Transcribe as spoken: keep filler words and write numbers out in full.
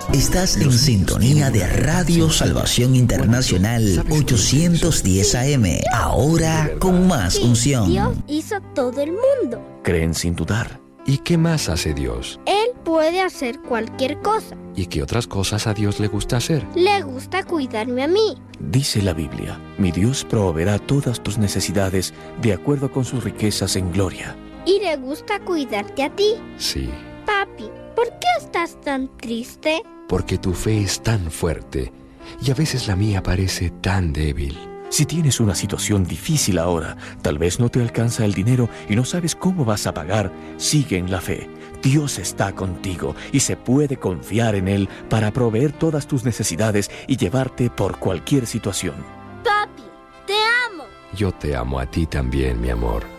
Estás en sintonía de Radio Salvación Internacional ochocientos diez A M, ahora con más unción. Dios hizo todo el mundo. Creen sin dudar. ¿Y qué más hace Dios? Él puede hacer cualquier cosa. ¿Y qué otras cosas a Dios le gusta hacer? Le gusta cuidarme a mí. Dice la Biblia, mi Dios proveerá todas tus necesidades de acuerdo con sus riquezas en gloria. Y le gusta cuidarte a ti. Sí. Papi, ¿por qué estás tan triste? Porque tu fe es tan fuerte y a veces la mía parece tan débil. Si tienes una situación difícil ahora, tal vez no te alcanza el dinero y no sabes cómo vas a pagar, sigue en la fe. Dios está contigo y se puede confiar en Él para proveer todas tus necesidades y llevarte por cualquier situación. Papi, te amo. Yo te amo a ti también, mi amor.